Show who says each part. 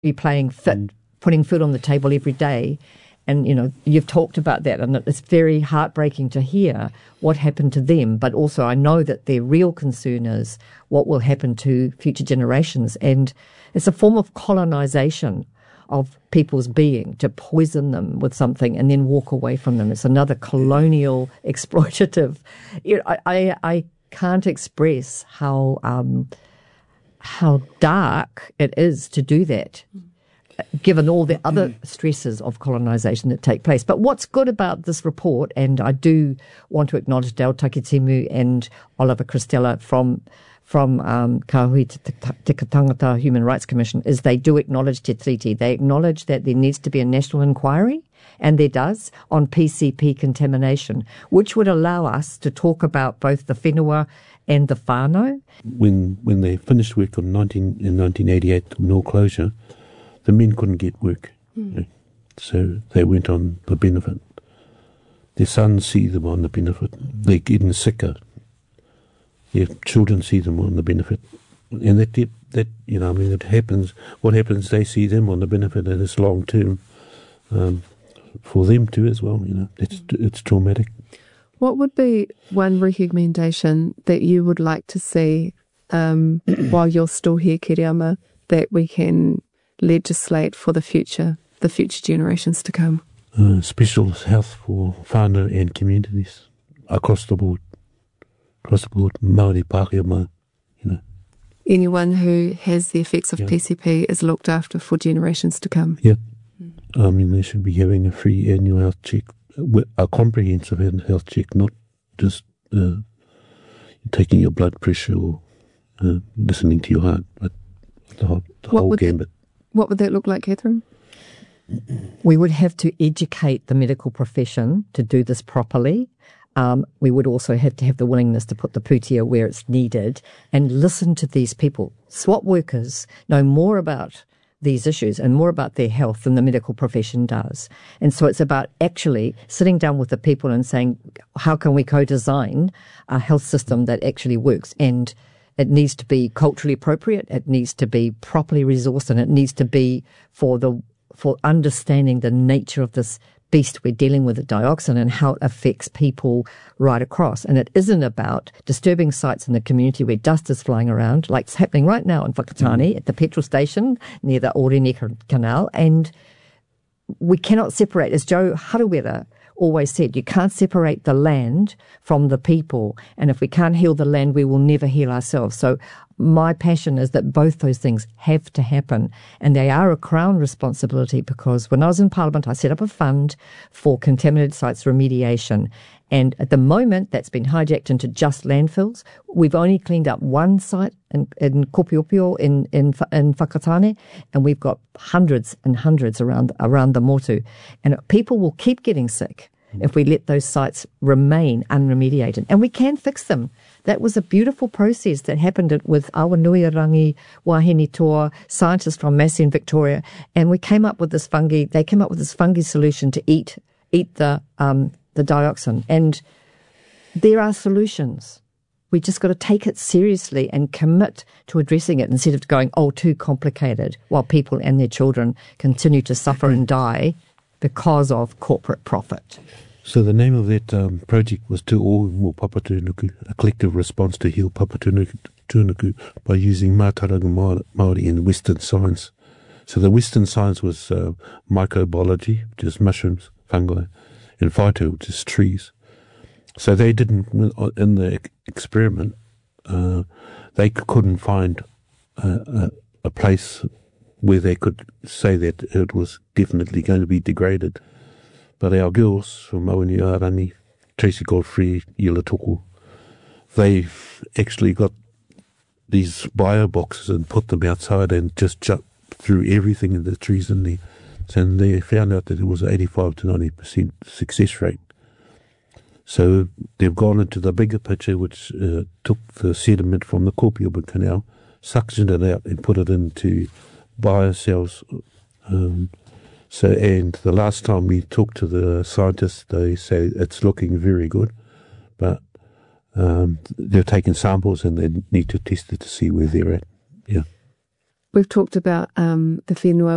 Speaker 1: be playing fit, putting food on the table every day. And, you've talked about that, and it's very heartbreaking to hear what happened to them. But also I know that their real concern is what will happen to future generations. And it's a form of colonization of people's being, to poison them with something and then walk away from them. It's another colonial, exploitative. I can't express how dark it is to do that, given all the other stresses of colonisation that take place. But what's good about this report, and I do want to acknowledge Dale Takitimu and Oliver Christella from Kahui Te Tangata Human Rights Commission, is they do acknowledge Te Tiriti. They acknowledge that there needs to be a national inquiry, and there does, on PCP contamination, which would allow us to talk about both the whenua and the whānau.
Speaker 2: When they finished work in 1988, mill closure, the men couldn't get work. So they went on the benefit. Their sons see them on the benefit. They're getting sicker. Their children see them on the benefit. And that it happens. What happens, they see them on the benefit, and it's long term for them too as well. It's traumatic.
Speaker 3: What would be one recommendation that you would like to see while you're still here, Kiriama, that we can legislate for the future generations to come?
Speaker 2: Special health for whānau and communities across the board. Māori, Pākehā,
Speaker 3: Anyone who has the effects of PCP is looked after for generations to come.
Speaker 2: Yeah. They should be having a free annual health check, a comprehensive health check, not just taking your blood pressure or listening to your heart, but the whole gambit.
Speaker 3: What would that look like, Catherine?
Speaker 1: We would have to educate the medical profession to do this properly. We would also have to have the willingness to put the pūtea where it's needed and listen to these people. SWAT workers know more about these issues and more about their health than the medical profession does. And so it's about actually sitting down with the people and saying, how can we co-design a health system that actually works? And it needs to be culturally appropriate, it needs to be properly resourced, and it needs to be for understanding the nature of this beast we're dealing with, the dioxin, and how it affects people right across. And it isn't about disturbing sites in the community where dust is flying around, like it's happening right now in Whakatane at the petrol station near the Orene Canal. And we cannot separate, as Joe Harawira always said, you can't separate the land from the people. And if we can't heal the land, we will never heal ourselves. So my passion is that both those things have to happen. And they are a Crown responsibility, because when I was in Parliament, I set up a fund for contaminated sites remediation. And at the moment, that's been hijacked into just landfills. We've only cleaned up one site in Kopiopio in Whakatane, and we've got hundreds and hundreds around the motu. And people will keep getting sick if we let those sites remain unremediated. And we can fix them. That was a beautiful process that happened with Awanuirangi, Wahine Toa, scientists from Massey in Victoria, and we came up with this fungi. They came up with this fungi solution to eat the dioxin. And there are solutions. We just got to take it seriously and commit to addressing it instead of going, too complicated, while people and their children continue to suffer and die because of corporate profit.
Speaker 2: So the name of that project was Te O Mo Papatūnuku, a collective response to heal Papatūnuku by using mātauranga Māori and Western science. So the Western science was microbiology, which is mushrooms, fungi, and phyto, which is trees. So they didn't, in the experiment, they couldn't find a place where they could say that it was definitely going to be degraded. But our girls from Awanuirangi, Tracy Godfrey, Ila Toko, they actually got these bio boxes and put them outside and just jumped through everything in the trees in there. And they found out that it was 85 to 90% success rate. So they've gone into the bigger picture, which took the sediment from the Kopiopio Canal, suctioned it out and put it into biocells. And the last time we talked to the scientists, they say it's looking very good, but they're taking samples and they need to test it to see where they're at. Yeah.
Speaker 3: We've talked about the whenua